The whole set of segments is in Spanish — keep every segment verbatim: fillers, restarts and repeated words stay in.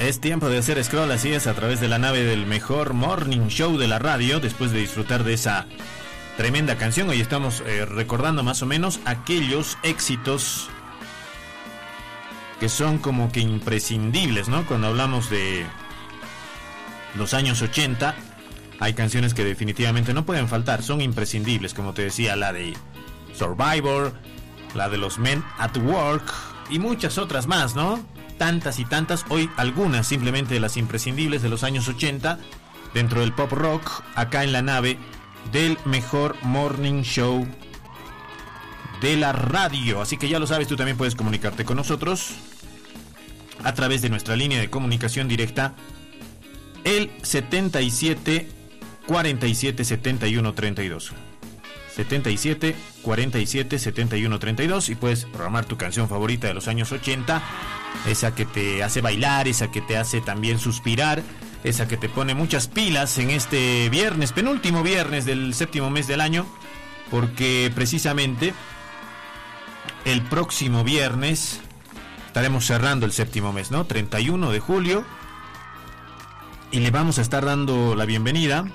Es tiempo de hacer scroll, así es, a través de la nave del mejor morning show de la radio, después de disfrutar de esa tremenda canción. Hoy estamos eh, recordando más o menos aquellos éxitos que son como que imprescindibles, ¿no? Cuando hablamos de los años ochenta, hay canciones que definitivamente no pueden faltar, son imprescindibles, como te decía, la de Survivor, la de los Men at Work y muchas otras más, ¿no? Tantas y tantas, hoy algunas simplemente las imprescindibles de los años ochenta dentro del pop rock, acá en la nave del mejor morning show de la radio. Así que ya lo sabes, tú también puedes comunicarte con nosotros a través de nuestra línea de comunicación directa, el setenta y siete cuarenta y siete setenta y uno treinta y dos. setenta y siete cuarenta y siete setenta y uno treinta y dos, y puedes programar tu canción favorita de los años ochenta, esa que te hace bailar, esa que te hace también suspirar, esa que te pone muchas pilas en este viernes, penúltimo viernes del séptimo mes del año, porque precisamente el próximo viernes estaremos cerrando el séptimo mes, ¿no? treinta y uno de julio, y le vamos a estar dando la bienvenida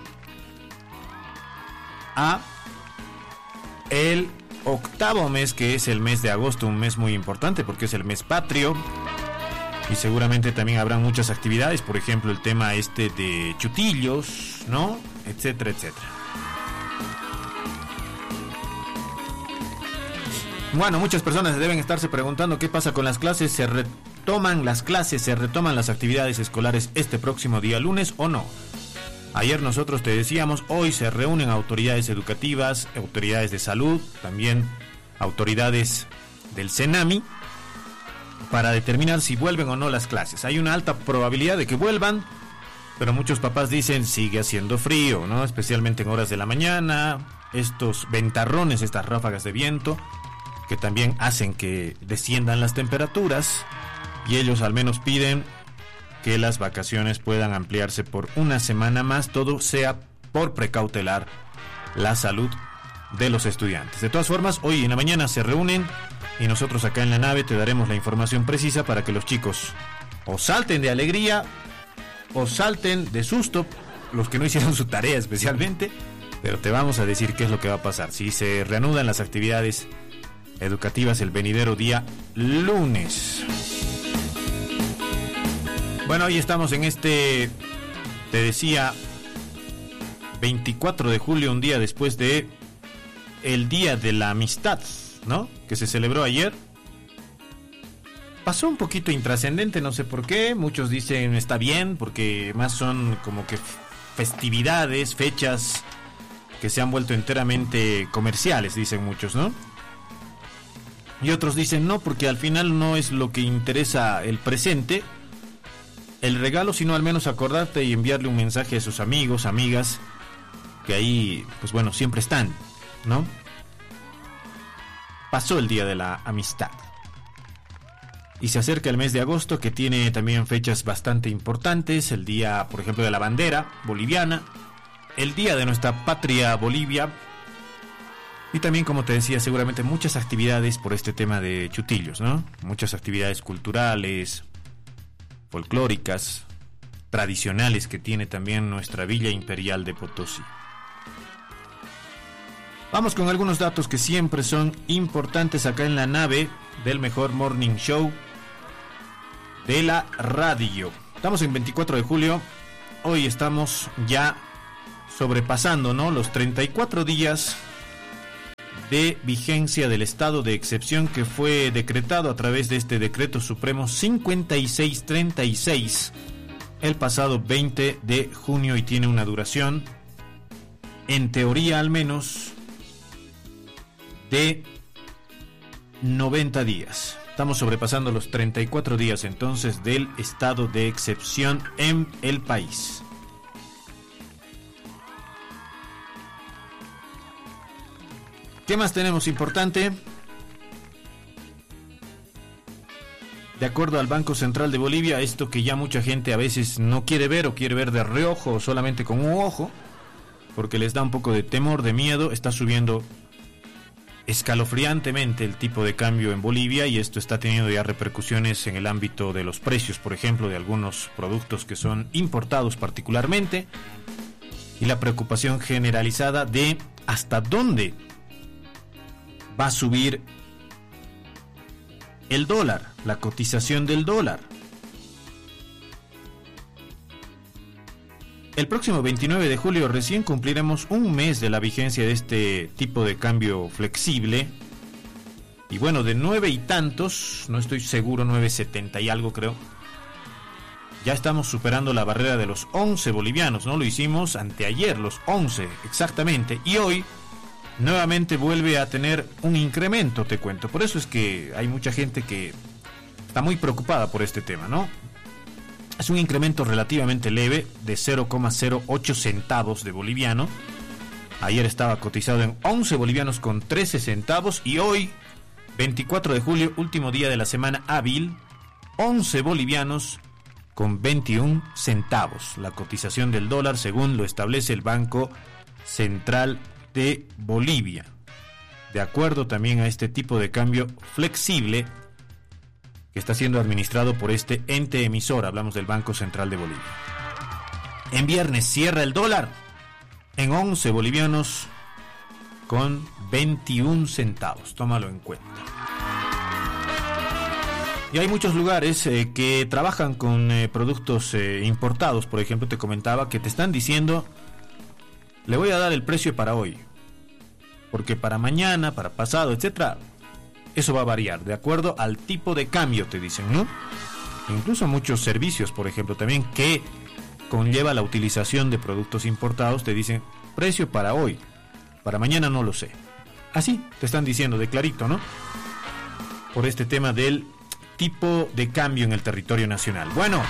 a el octavo mes, que es el mes de agosto, un mes muy importante porque es el mes patrio, y seguramente también habrá muchas actividades, por ejemplo el tema este de chutillos, ¿no? Etcétera, etcétera. Bueno, muchas personas deben estarse preguntando qué pasa con las clases. ¿Se retoman las clases, se retoman las actividades escolares este próximo día lunes o no? Ayer nosotros te decíamos, hoy se reúnen autoridades educativas, autoridades de salud, también autoridades del CENAMI, para determinar si vuelven o no las clases. Hay una alta probabilidad de que vuelvan, pero muchos papás dicen, sigue haciendo frío, ¿no? Especialmente en horas de la mañana, estos ventarrones, estas ráfagas de viento, que también hacen que desciendan las temperaturas, y ellos al menos piden que las vacaciones puedan ampliarse por una semana más, todo sea por precautelar la salud de los estudiantes. De todas formas, hoy en la mañana se reúnen y nosotros acá en la nave te daremos la información precisa para que los chicos o salten de alegría o salten de susto, los que no hicieron su tarea especialmente, pero te vamos a decir qué es lo que va a pasar si se reanudan las actividades educativas el venidero día lunes. Bueno, hoy estamos en este, te decía, veinticuatro de julio, un día después de el Día de la Amistad, ¿no? Que se celebró ayer. Pasó un poquito intrascendente, no sé por qué. Muchos dicen está bien, porque más son como que festividades, fechas que se han vuelto enteramente comerciales, dicen muchos, ¿no? Y otros dicen no, porque al final no es lo que interesa el presente, el regalo, sino al menos acordarte y enviarle un mensaje a sus amigos, amigas, que ahí, pues bueno, siempre están, ¿no? Pasó el Día de la Amistad. Y se acerca el mes de agosto, que tiene también fechas bastante importantes. El día, por ejemplo, de la bandera boliviana, el día de nuestra patria Bolivia, y también, como te decía, seguramente muchas actividades por este tema de chutillos, ¿no? Muchas actividades culturales, folclóricas, tradicionales que tiene también nuestra Villa Imperial de Potosí. Vamos con algunos datos que siempre son importantes acá en la nave del mejor morning show de la radio. Estamos en veinticuatro de julio, hoy estamos ya sobrepasando, ¿no?, los treinta y cuatro días de vigencia del estado de excepción que fue decretado a través de este decreto supremo cincuenta y seis treinta y seis el pasado veinte de junio, y tiene una duración, en teoría al menos, de noventa días. Estamos sobrepasando los treinta y cuatro días entonces del estado de excepción en el país. ¿Qué más tenemos importante? De acuerdo al Banco Central de Bolivia, esto que ya mucha gente a veces no quiere ver o quiere ver de reojo o solamente con un ojo, porque les da un poco de temor, de miedo, está subiendo escalofriantemente el tipo de cambio en Bolivia, y esto está teniendo ya repercusiones en el ámbito de los precios, por ejemplo, de algunos productos que son importados particularmente, y la preocupación generalizada de hasta dónde va a subir el dólar, la cotización del dólar. El próximo veintinueve de julio recién cumpliremos un mes de la vigencia de este tipo de cambio flexible. Y bueno, de nueve y tantos, no estoy seguro, nueve setenta y algo creo, ya estamos superando la barrera de los once bolivianos, ¿no? Lo hicimos anteayer, los once exactamente, y hoy nuevamente vuelve a tener un incremento, te cuento. Por eso es que hay mucha gente que está muy preocupada por este tema, ¿no? Es un incremento relativamente leve de cero coma cero ocho centavos de boliviano. Ayer estaba cotizado en once bolivianos con trece centavos y hoy, veinticuatro de julio, último día de la semana hábil, once bolivianos con veintiún centavos. La cotización del dólar según lo establece el Banco Central de Bolivia. De acuerdo también a este tipo de cambio flexible que está siendo administrado por este ente emisor, hablamos del Banco Central de Bolivia. En viernes cierra el dólar en once bolivianos con veintiún centavos, tómalo en cuenta. Y hay muchos lugares eh, que trabajan con eh, productos eh, importados, por ejemplo, te comentaba que te están diciendo, le voy a dar el precio para hoy, porque para mañana, para pasado, etcétera, eso va a variar de acuerdo al tipo de cambio, te dicen, ¿no? Incluso muchos servicios, por ejemplo, también que conlleva la utilización de productos importados, te dicen precio para hoy, para mañana no lo sé. Así te están diciendo de clarito, ¿no? Por este tema del tipo de cambio en el territorio nacional. Bueno,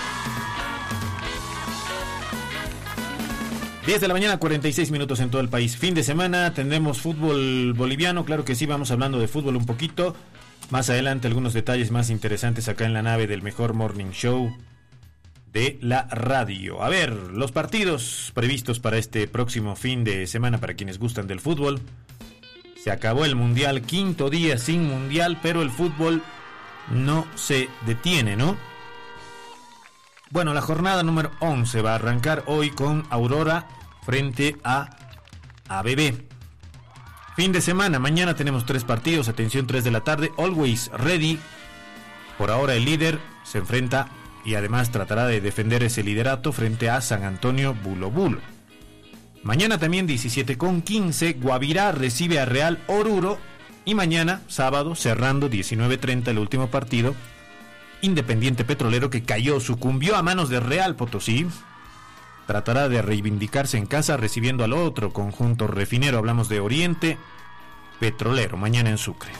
diez de la mañana, cuarenta y seis minutos en todo el país. Fin de semana, tendremos fútbol boliviano, claro que sí, vamos hablando de fútbol un poquito. Más adelante algunos detalles más interesantes acá en la nave del mejor morning show de la radio. A ver, los partidos previstos para este próximo fin de semana para quienes gustan del fútbol. Se acabó el mundial, quinto día sin mundial, pero el fútbol no se detiene, ¿no? Bueno, la jornada número once va a arrancar hoy con Aurora frente a A B B. Fin de semana, mañana tenemos tres partidos, atención, tres de la tarde, Always Ready. Por ahora el líder se enfrenta y además tratará de defender ese liderato frente a San Antonio Bulo Bulo. Mañana también diecisiete con quince, Guavirá recibe a Real Oruro. Y mañana, sábado, cerrando diecinueve treinta el último partido, Independiente Petrolero, que cayó, sucumbió a manos de Real Potosí, tratará de reivindicarse en casa recibiendo al otro conjunto refinero, hablamos de Oriente Petrolero, mañana en Sucre.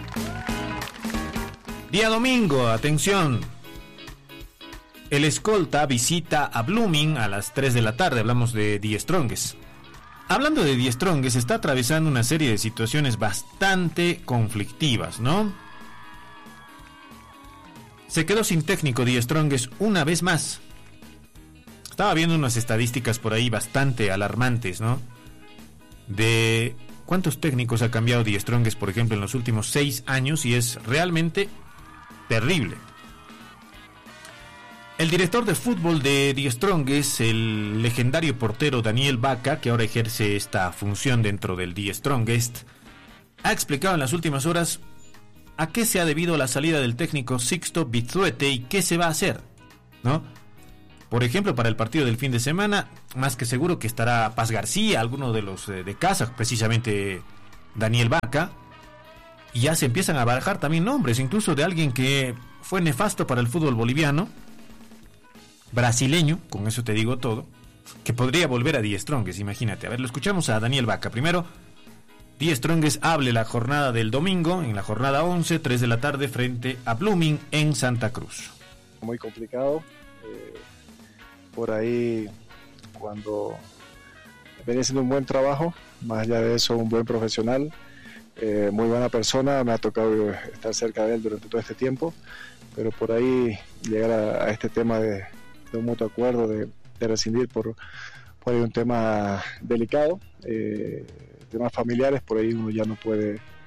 Día domingo, atención, el Escolta visita a Blooming a las tres de la tarde, hablamos de Die Strongest. Hablando de Die Strongest, está atravesando una serie de situaciones bastante conflictivas, ¿no? Se quedó sin técnico Die Strongest una vez más. Estaba viendo unas estadísticas por ahí bastante alarmantes, ¿no? De cuántos técnicos ha cambiado Die Strongest, por ejemplo, en los últimos seis años, y es realmente terrible. El director de fútbol de Die Strongest, el legendario portero Daniel Vaca, que ahora ejerce esta función dentro del Die Strongest, ha explicado en las últimas horas a qué se ha debido la salida del técnico Sixto Bitsuete y qué se va a hacer, ¿no? Por ejemplo, para el partido del fin de semana, más que seguro que estará Paz García, alguno de los de casa, precisamente Daniel Vaca, y ya se empiezan a barajar también nombres, incluso de alguien que fue nefasto para el fútbol boliviano, brasileño, con eso te digo todo, que podría volver a Die Strongest, imagínate. A ver, lo escuchamos a Daniel Vaca. Primero, Die Strongest hable la jornada del domingo, en la jornada once, tres de la tarde, frente a Blooming en Santa Cruz. Muy complicado. Eh, por ahí, cuando venía haciendo un buen trabajo, más allá de eso, un buen profesional, eh, muy buena persona, me ha tocado estar cerca de él durante todo este tiempo, pero por ahí llegar a, a este tema de de un mutuo acuerdo de, de rescindir por, por ahí un tema delicado, eh, temas familiares, por ahí uno ya no puede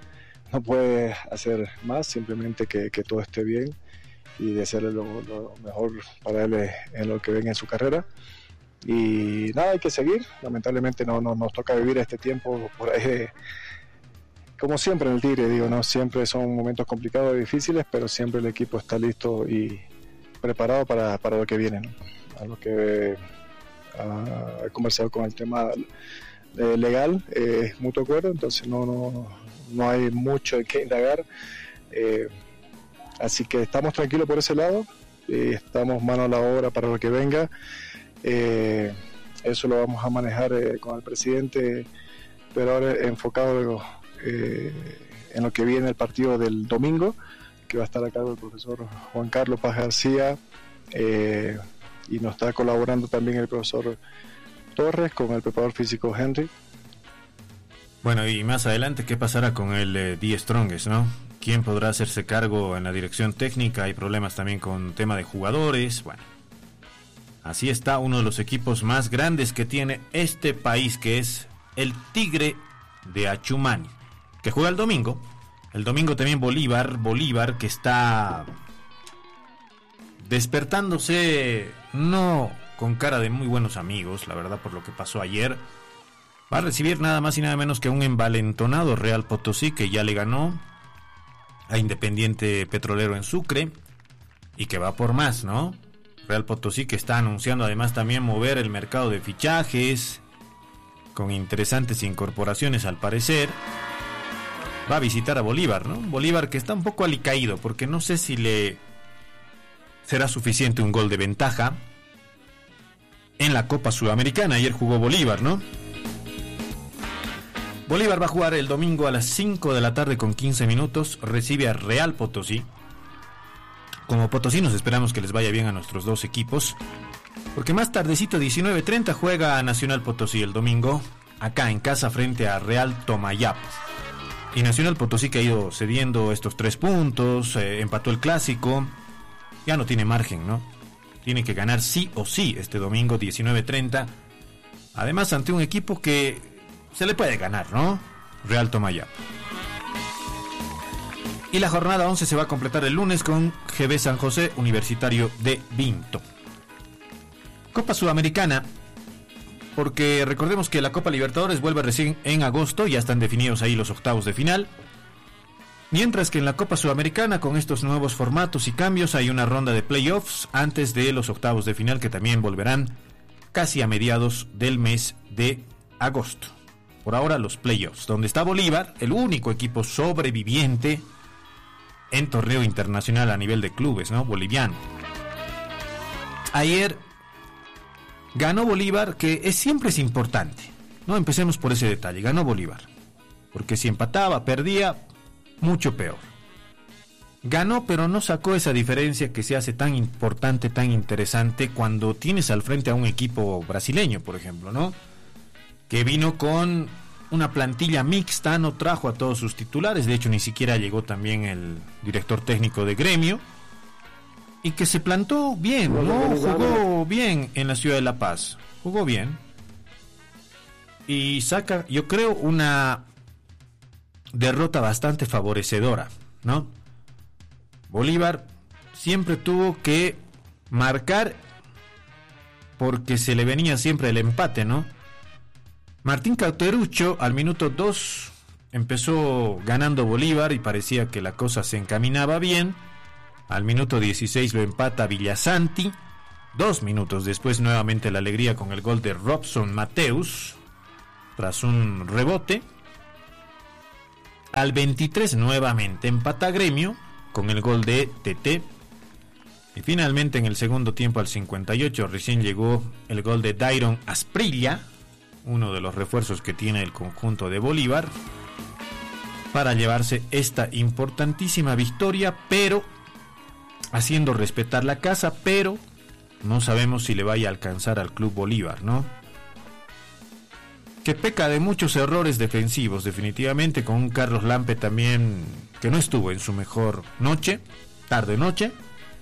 no puede hacer más, simplemente que, que todo esté bien y desearle lo, lo mejor para él en lo que venga en su carrera. Y nada, hay que seguir. Lamentablemente no, no nos toca vivir este tiempo por ahí, como siempre en el Tigre, digo, no siempre son momentos complicados y difíciles, pero siempre el equipo está listo y preparado para, para lo que viene, ¿no? A lo que uh, he conversado con el tema eh, legal, es eh, mutuo acuerdo, entonces no, no, no hay mucho de qué indagar, eh, así que estamos tranquilos por ese lado, eh, estamos mano a la obra para lo que venga. Eh, eso lo vamos a manejar eh, con el presidente, pero ahora enfocado eh, en lo que viene el partido del domingo, que va a estar a cargo del profesor Juan Carlos Paz García, eh, y nos está colaborando también el profesor Torres con el preparador físico Henry. Bueno, y más adelante, ¿qué pasará con el eh, The Strongest, no? ¿Quién podrá hacerse cargo en la dirección técnica? Hay problemas también con tema de jugadores, bueno. Así está uno de los equipos más grandes que tiene este país, que es el Tigre de Achumani, que juega el domingo. El domingo también Bolívar, Bolívar que está despertándose, no con cara de muy buenos amigos, la verdad, por lo que pasó ayer. Va a recibir nada más y nada menos que un envalentonado Real Potosí, que ya le ganó a Independiente Petrolero en Sucre y que va por más, ¿no? Real Potosí que está anunciando además también mover el mercado de fichajes con interesantes incorporaciones al parecer. Va a visitar a Bolívar, ¿no? Bolívar que está un poco alicaído porque no sé si le será suficiente un gol de ventaja en la Copa Sudamericana. Ayer jugó Bolívar, ¿no? Bolívar va a jugar el domingo a las cinco de la tarde con quince minutos, recibe a Real Potosí. Como potosinos esperamos que les vaya bien a nuestros dos equipos, porque más tardecito, diecinueve treinta, juega a Nacional Potosí el domingo, acá en casa frente a Real Tomayapo. Y Nacional Potosí, que ha ido cediendo estos tres puntos, eh, empató el clásico, ya no tiene margen, ¿no? Tiene que ganar sí o sí este domingo, diecinueve treinta. Además, ante un equipo que se le puede ganar, ¿no? Real Tomayapo. Y la jornada once se va a completar el lunes con G B San José, Universitario de Vinto. Copa Sudamericana, porque recordemos que la Copa Libertadores vuelve recién en agosto, ya están definidos ahí los octavos de final. Mientras que en la Copa Sudamericana, con estos nuevos formatos y cambios, hay una ronda de playoffs antes de los octavos de final que también volverán casi a mediados del mes de agosto. Por ahora los playoffs, donde está Bolívar, el único equipo sobreviviente en torneo internacional a nivel de clubes, ¿no? Boliviano. Ayer ganó Bolívar, que es, siempre es importante, ¿no? Empecemos por ese detalle, ganó Bolívar. Porque si empataba, perdía, mucho peor. Ganó, pero no sacó esa diferencia que se hace tan importante, tan interesante cuando tienes al frente a un equipo brasileño, por ejemplo, ¿no? Que vino con una plantilla mixta, no trajo a todos sus titulares, de hecho ni siquiera llegó también el director técnico de Gremio, y que se plantó bien, ¿no? Jugó bien en la ciudad de La Paz, jugó bien, y saca, yo creo, una derrota bastante favorecedora, ¿no? Bolívar siempre tuvo que marcar porque se le venía siempre el empate, ¿no? Martín Cauterucho al minuto dos empezó ganando Bolívar y parecía que la cosa se encaminaba bien. Al minuto dieciséis lo empata Villasanti. Dos minutos después nuevamente la alegría con el gol de Robson Mateus tras un rebote. Al veintitrés nuevamente empata Gremio con el gol de T T. Y finalmente en el segundo tiempo al cincuenta y ocho recién llegó el gol de Dairon Asprilla, uno de los refuerzos que tiene el conjunto de Bolívar, para llevarse esta importantísima victoria, pero haciendo respetar la casa, pero no sabemos si le vaya a alcanzar al Club Bolívar, ¿no? Que peca de muchos errores defensivos, definitivamente, con un Carlos Lampe también que no estuvo en su mejor noche, tarde-noche.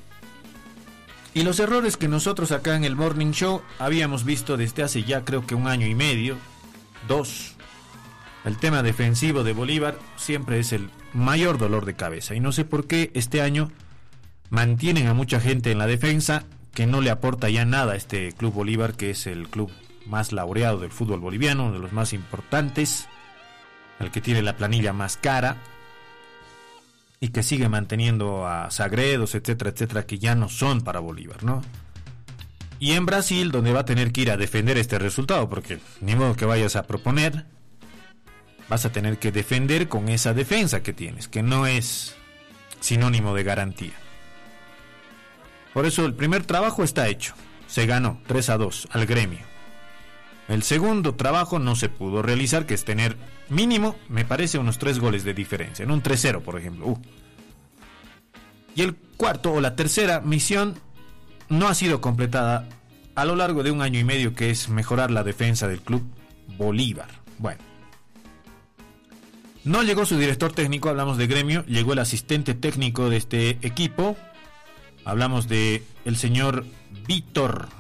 Y los errores que nosotros acá en el Morning Show habíamos visto desde hace ya creo que un año y medio, dos. El tema defensivo de Bolívar siempre es el mayor dolor de cabeza. Y no sé por qué este año mantienen a mucha gente en la defensa que no le aporta ya nada a este Club Bolívar, que es el club más laureado del fútbol boliviano, uno de los más importantes, el que tiene la planilla más cara y que sigue manteniendo a Sagredos, etcétera, etcétera, que ya no son para Bolívar, ¿no? Y en Brasil, donde va a tener que ir a defender este resultado, porque ni modo que vayas a proponer, vas a tener que defender con esa defensa que tienes, que no es sinónimo de garantía. Por eso el primer trabajo está hecho, se ganó tres a dos al Gremio. El segundo trabajo no se pudo realizar, que es tener mínimo, me parece, unos tres goles de diferencia, en un tres cero, por ejemplo. Uh. Y el cuarto o la tercera misión no ha sido completada a lo largo de un año y medio, que es mejorar la defensa del Club Bolívar. Bueno, no llegó su director técnico, hablamos de Gremio, llegó el asistente técnico de este equipo, hablamos de el señor Víctor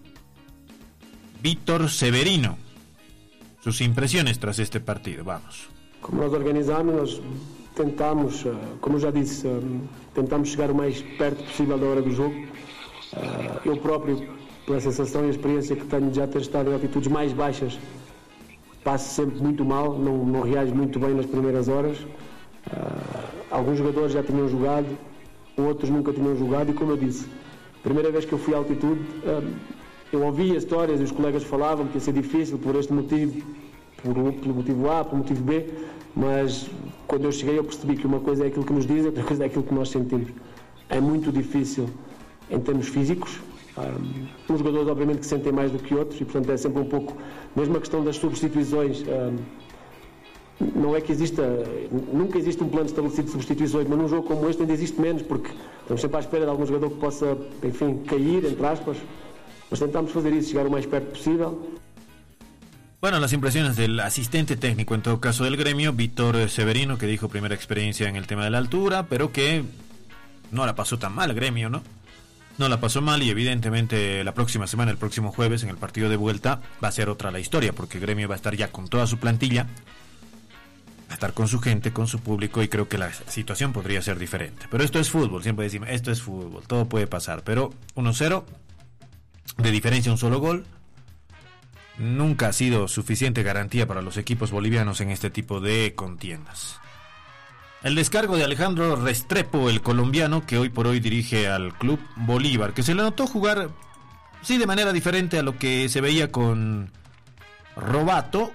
Víctor Severino. Sus impressões tras este partido, vamos. Como nós organizamos, nós tentamos, como eu já disse, tentamos chegar o mais perto possível da hora do jogo. Eu próprio, pela sensação e a experiência que tenho de já ter estado em altitudes mais baixas, passo sempre muito mal, não, não reajo muito bem nas primeiras horas. Alguns jogadores já tinham jogado, outros nunca tinham jogado e, como eu disse, a primeira vez que eu fui à altitude, eu ouvia histórias e os colegas falavam que ia ser difícil por este motivo, por, pelo motivo A, pelo motivo B, mas quando eu cheguei eu percebi que uma coisa é aquilo que nos dizem, outra coisa é aquilo que nós sentimos. É muito difícil em termos físicos, um, uns jogadores obviamente que sentem mais do que outros e portanto é sempre um pouco, mesmo a questão das substituições, um, não é que exista, nunca existe um plano estabelecido de substituições, mas num jogo como este ainda existe menos, porque estamos sempre à espera de algum jogador que possa, enfim, cair, entre aspas. Pues intentamos hacer eso, llegar lo más perto posible. Bueno, las impresiones del asistente técnico, en todo caso del Gremio, Víctor Severino, que dijo primera experiencia en el tema de la altura, pero que no la pasó tan mal Gremio, ¿no? No la pasó mal y evidentemente la próxima semana, el próximo jueves, en el partido de vuelta, va a ser otra la historia, porque Gremio va a estar ya con toda su plantilla, va a estar con su gente, con su público, y creo que la situación podría ser diferente. Pero esto es fútbol, siempre decimos, esto es fútbol, todo puede pasar, pero uno cero... de diferencia, un solo gol nunca ha sido suficiente garantía para los equipos bolivianos en este tipo de contiendas. El descargo de Alejandro Restrepo, el colombiano, que hoy por hoy dirige al Club Bolívar, que se le notó jugar, sí, de manera diferente a lo que se veía con Robato,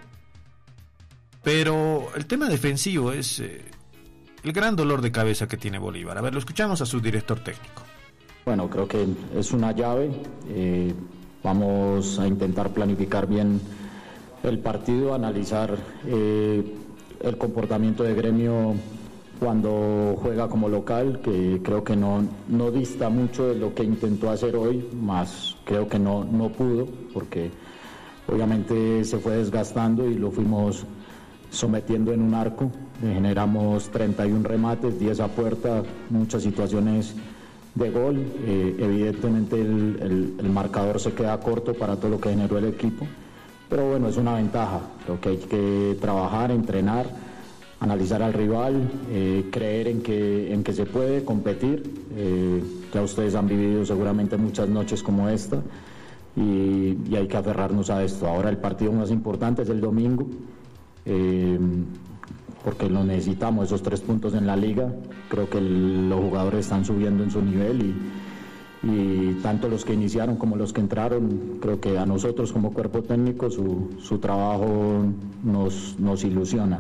pero el tema defensivo es eh, el gran dolor de cabeza que tiene Bolívar. A ver, lo escuchamos a su director técnico. Bueno, creo que es una llave, eh, vamos a intentar planificar bien el partido, analizar eh, el comportamiento de Gremio cuando juega como local, que creo que no, no dista mucho de lo que intentó hacer hoy, más creo que no, no pudo, porque obviamente se fue desgastando y lo fuimos sometiendo en un arco, le generamos treinta y uno remates, diez a puerta, muchas situaciones de gol, eh, evidentemente el, el, el marcador se queda corto para todo lo que generó el equipo, pero bueno, es una ventaja, creo que hay que trabajar, entrenar, analizar al rival, eh, creer en que, en que se puede competir, eh, ya ustedes han vivido seguramente muchas noches como esta y, y hay que aferrarnos a esto. Ahora el partido más importante es el domingo, eh, porque lo necesitamos, esos tres puntos en la liga. Creo que el, los jugadores están subiendo en su nivel y, y tanto los que iniciaron como los que entraron, creo que a nosotros como cuerpo técnico su, su trabajo nos, nos ilusiona.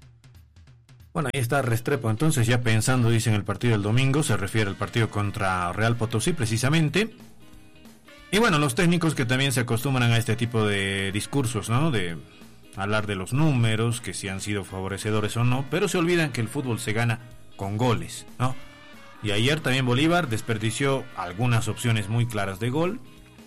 Bueno, ahí está Restrepo, entonces ya pensando, dice, en el partido del domingo, se refiere al partido contra Real Potosí precisamente. Y bueno, los técnicos que también se acostumbran a este tipo de discursos, ¿no? De hablar de los números, que si han sido favorecedores o no, pero se olvidan que el fútbol se gana con goles, ¿no? Y ayer también Bolívar desperdició algunas opciones muy claras de gol,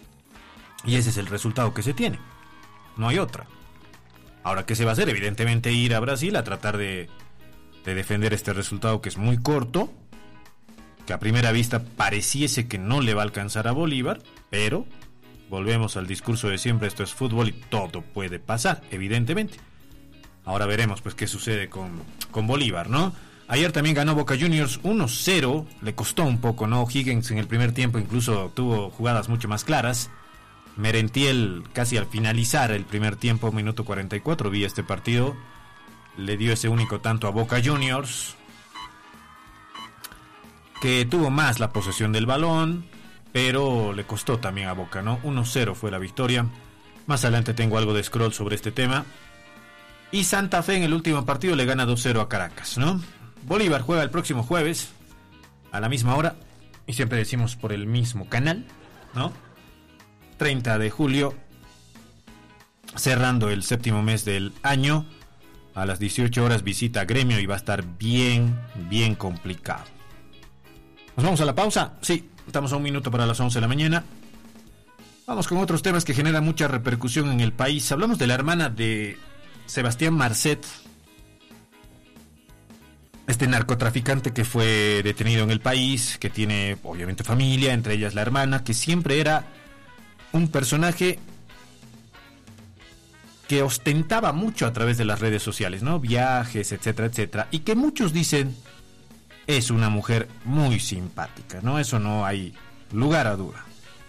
y ese es el resultado que se tiene, no hay otra. Ahora, ¿qué se va a hacer? Evidentemente ir a Brasil a tratar de, de defender este resultado, que es muy corto, que a primera vista pareciese que no le va a alcanzar a Bolívar, pero volvemos al discurso de siempre, esto es fútbol y todo puede pasar, evidentemente. Ahora veremos pues qué sucede con, con Bolívar, ¿no? Ayer también ganó Boca Juniors uno cero, le costó un poco, ¿no? Higgins en el primer tiempo incluso tuvo jugadas mucho más claras. Merentiel casi al finalizar el primer tiempo, minuto cuarenta y cuatro, vi este partido, le dio ese único tanto a Boca Juniors, que tuvo más la posesión del balón, pero le costó también a Boca, ¿no? uno cero fue la victoria. Más adelante tengo algo de scroll sobre este tema. Y Santa Fe en el último partido le gana dos cero a Caracas, ¿no? Bolívar juega el próximo jueves a la misma hora y siempre decimos por el mismo canal, ¿no? treinta de julio, cerrando el séptimo mes del año. A las dieciocho horas visita Gremio y va a estar bien, bien complicado. ¿Nos vamos a la pausa? Sí, estamos a un minuto para las once de la mañana. Vamos con otros temas que generan mucha repercusión en el país. Hablamos de la hermana de Sebastián Marcet, este narcotraficante que fue detenido en el país, que tiene obviamente familia, entre ellas la hermana, que siempre era un personaje que ostentaba mucho a través de las redes sociales, ¿no? Viajes, etcétera, etcétera, y que muchos dicen es una mujer muy simpática, ¿no? Eso no hay lugar a duda.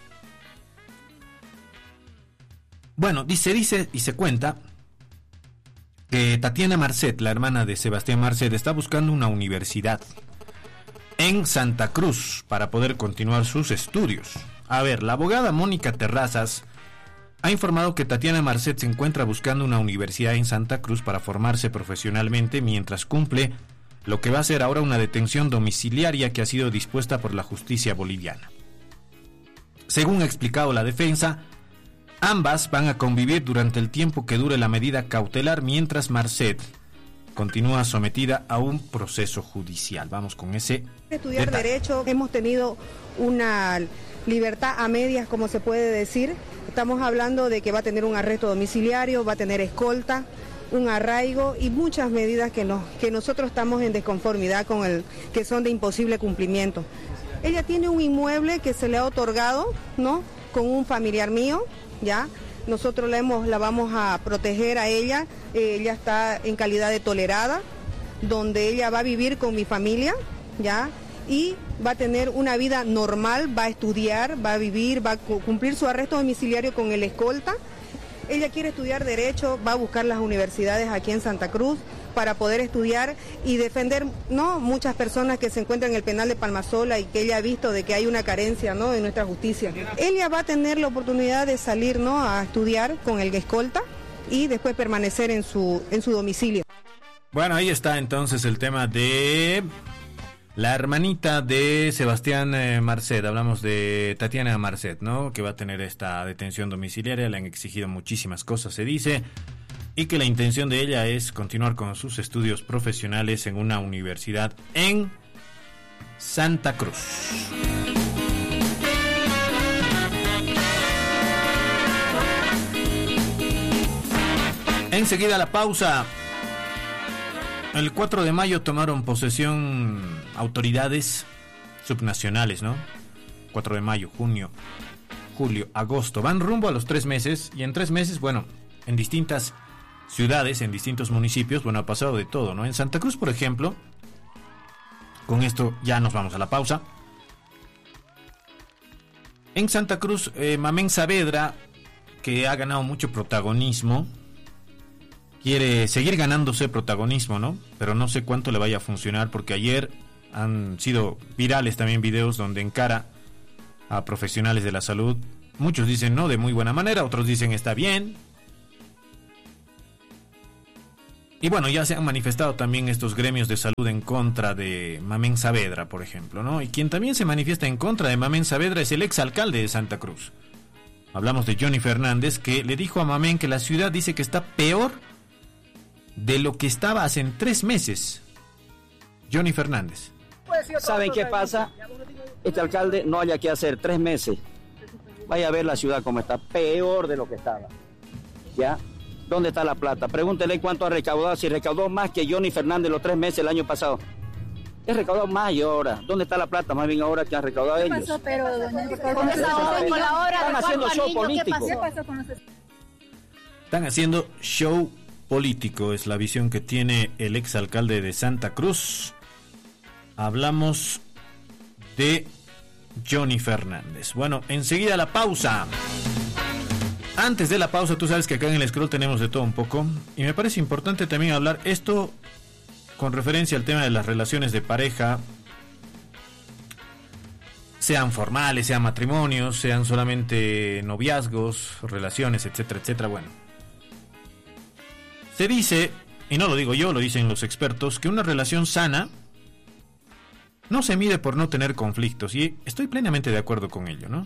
Bueno, dice, dice y se cuenta que Tatiana Marcet, la hermana de Sebastián Marcet, está buscando una universidad en Santa Cruz para poder continuar sus estudios. A ver, la abogada Mónica Terrazas ha informado que Tatiana Marcet se encuentra buscando una universidad en Santa Cruz para formarse profesionalmente mientras cumple lo que va a ser ahora una detención domiciliaria que ha sido dispuesta por la justicia boliviana. Según ha explicado la defensa, ambas van a convivir durante el tiempo que dure la medida cautelar mientras Marcet continúa sometida a un proceso judicial. Vamos con ese estudiar detalle. Derecho, hemos tenido una libertad a medias, como se puede decir. Estamos hablando de que va a tener un arresto domiciliario, va a tener escolta, un arraigo y muchas medidas que, nos, que nosotros estamos en desconformidad con el que son de imposible cumplimiento. Ella tiene un inmueble que se le ha otorgado, ¿no?, con un familiar mío. Ya, nosotros la, hemos, la vamos a proteger a ella, eh, ella está en calidad de tolerada, donde ella va a vivir con mi familia, ya, y va a tener una vida normal, va a estudiar, va a vivir, va a cumplir su arresto domiciliario con el escolta. Ella quiere estudiar Derecho, va a buscar las universidades aquí en Santa Cruz para poder estudiar y defender, ¿no?, muchas personas que se encuentran en el penal de Palmasola y que ella ha visto de que hay una carencia, ¿no?, en nuestra justicia. Ella va a tener la oportunidad de salir, ¿no?, a estudiar con el escolta y después permanecer en su, en su domicilio. Bueno, ahí está entonces el tema de la hermanita de Sebastián eh, Marcet. Hablamos de Tatiana Marcet, ¿no?, que va a tener esta detención domiciliaria. Le han exigido muchísimas cosas, se dice, y que la intención de ella es continuar con sus estudios profesionales en una universidad en Santa Cruz. Enseguida la pausa. El cuatro de mayo tomaron posesión autoridades subnacionales, ¿no? cuatro de mayo, junio, julio, agosto. Van rumbo a los tres meses y en tres meses, bueno, en distintas ciudades, en distintos municipios, bueno, ha pasado de todo, ¿no? En Santa Cruz, por ejemplo, con esto ya nos vamos a la pausa. En Santa Cruz, eh, Mamén Saavedra, que ha ganado mucho protagonismo, quiere seguir ganándose protagonismo, ¿no? Pero no sé cuánto le vaya a funcionar, porque ayer han sido virales también videos donde encara a profesionales de la salud. Muchos dicen no, de muy buena manera, otros dicen está bien. Y bueno, ya se han manifestado también estos gremios de salud en contra de Mamén Saavedra, por ejemplo, ¿no? Y quien también se manifiesta en contra de Mamén Saavedra es el exalcalde de Santa Cruz. Hablamos de Johnny Fernández, que le dijo a Mamén que la ciudad dice que está peor de lo que estaba hace tres meses. Johnny Fernández. ¿Saben qué pasa? Este alcalde no haya que hacer tres meses. Vaya a ver la ciudad como está, peor de lo que estaba. ¿Ya? ¿Dónde está la plata? Pregúntele cuánto ha recaudado, si recaudó más que Johnny Fernández los tres meses el año pasado. He recaudado más y ahora. ¿Dónde está la plata? Más bien ahora que han recaudado ellos. ¿Qué pasó, pero, con esa hora, con la hora, están haciendo show político. ¿Qué pasó con los... Están haciendo show político, es la visión que tiene el exalcalde de Santa Cruz, hablamos de Johnny Fernández. Bueno, enseguida la pausa. Antes de la pausa, tú sabes que acá en el scroll tenemos de todo un poco, y me parece importante también hablar esto con referencia al tema de las relaciones de pareja, sean formales, sean matrimonios, sean solamente noviazgos, relaciones, etcétera, etcétera. Bueno, se dice, y no lo digo yo, lo dicen los expertos, que una relación sana no se mide por no tener conflictos, y estoy plenamente de acuerdo con ello, ¿no?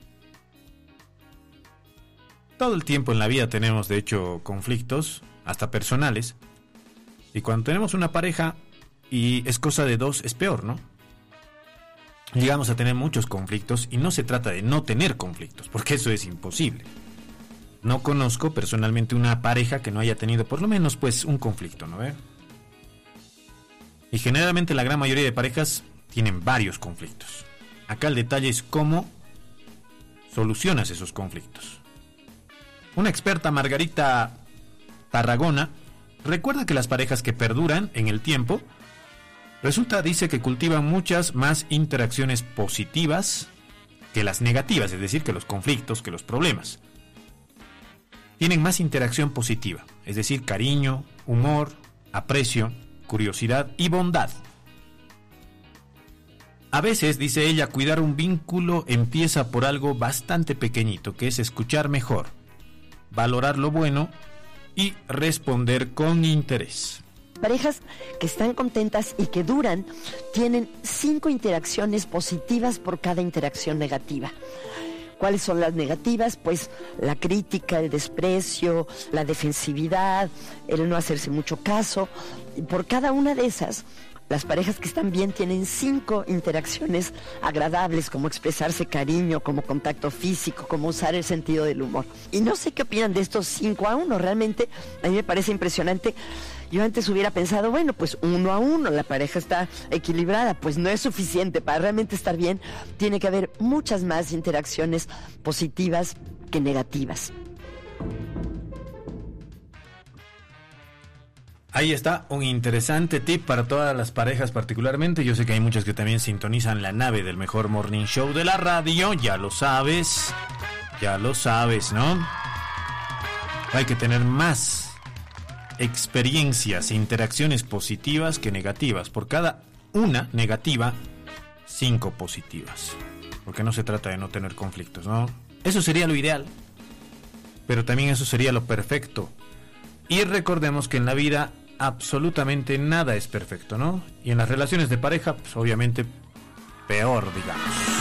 Todo el tiempo en la vida tenemos, de hecho, conflictos, hasta personales, y cuando tenemos una pareja y es cosa de dos, es peor, ¿no? Llegamos a tener muchos conflictos, y no se trata de no tener conflictos, porque eso es imposible. No conozco personalmente una pareja que no haya tenido por lo menos pues un conflicto, ¿no ve? Y generalmente la gran mayoría de parejas tienen varios conflictos. Acá el detalle es cómo solucionas esos conflictos. Una experta, Margarita Tarragona, recuerda que las parejas que perduran en el tiempo, resulta, dice, que cultivan muchas más interacciones positivas que las negativas, es decir, que los conflictos, que los problemas. Tienen más interacción positiva, es decir, cariño, humor, aprecio, curiosidad y bondad. A veces, dice ella, cuidar un vínculo empieza por algo bastante pequeñito, que es escuchar mejor, valorar lo bueno y responder con interés. Parejas que están contentas y que duran tienen cinco interacciones positivas por cada interacción negativa. ¿Cuáles son las negativas? Pues la crítica, el desprecio, la defensividad, el no hacerse mucho caso. Y por cada una de esas, las parejas que están bien tienen cinco interacciones agradables, como expresarse cariño, como contacto físico, como usar el sentido del humor. Y no sé qué opinan de estos cinco a uno, realmente a mí me parece impresionante. Yo antes hubiera pensado, bueno, pues uno a uno, la pareja está equilibrada, pues no es suficiente. Para realmente estar bien, tiene que haber muchas más interacciones positivas que negativas. Ahí está un interesante tip para todas las parejas particularmente. Yo sé que hay muchas que también sintonizan la nave del mejor morning show de la radio. Ya lo sabes, ya lo sabes, ¿no? Hay que tener más experiencias, interacciones positivas que negativas. Por cada una negativa, cinco positivas. Porque no se trata de no tener conflictos, ¿no? Eso sería lo ideal, pero también eso sería lo perfecto. Y recordemos que en la vida absolutamente nada es perfecto, ¿no? Y en las relaciones de pareja, pues obviamente peor, digamos.